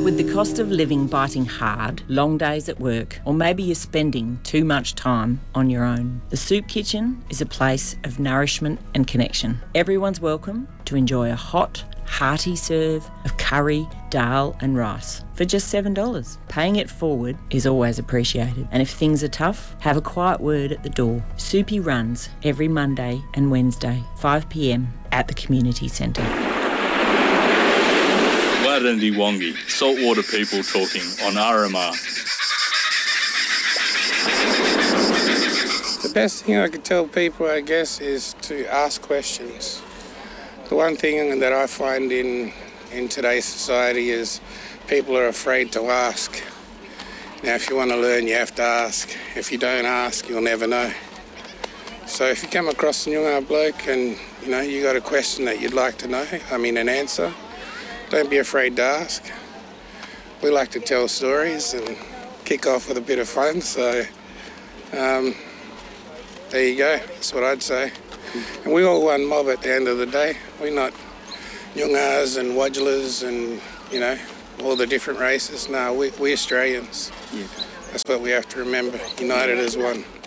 With the cost of living biting hard, long days at work, or maybe you're spending too much time on your own, the Soup Kitchen is a place of nourishment and connection. Everyone's welcome to enjoy a hot, hearty serve of curry, dal and rice for just $7. Paying it forward is always appreciated. And if things are tough, have a quiet word at the door. Soupy runs every Monday and Wednesday, 5 p.m. at the community centre. Warandi Wongi, saltwater people talking on RMR. The best thing I could tell people, I guess, is to ask questions. The one thing that I find in today's society is people are afraid to ask. Now, if you want to learn, you have to ask. If you don't ask, you'll never know. So if you come across a young bloke and, you got a question that you'd like to know, an answer, don't be afraid to ask. We like to tell stories and kick off with a bit of fun, so there you go. That's what I'd say. And we all one mob at the end of the day. We're not Nyungas and Wadjulas and, all the different races. No, we're Australians. Yeah. That's what we have to remember, united as one.